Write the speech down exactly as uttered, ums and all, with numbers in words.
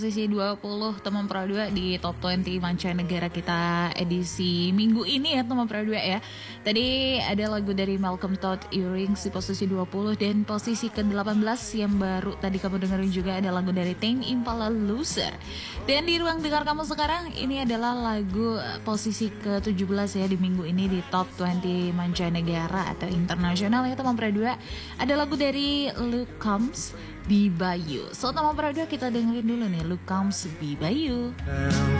Posisi dua puluh teman Pro dua di Top dua puluh mancanegara kita edisi minggu ini ya teman Pro dua ya. Tadi ada lagu dari Malcolm Todd Earrings di posisi dua puluh, dan posisi ke delapan belas yang baru tadi kamu dengerin juga ada lagu dari Tame Impala Loser. Dan di ruang dengar kamu sekarang ini adalah lagu posisi ke tujuh belas ya di minggu ini di Top dua puluh mancanegara atau internasional ya teman Pro dua. Ada lagu dari Luke Combs, Be By You. So teman Pro dua kita dengerin dulu nih Luke Combs, Be By You.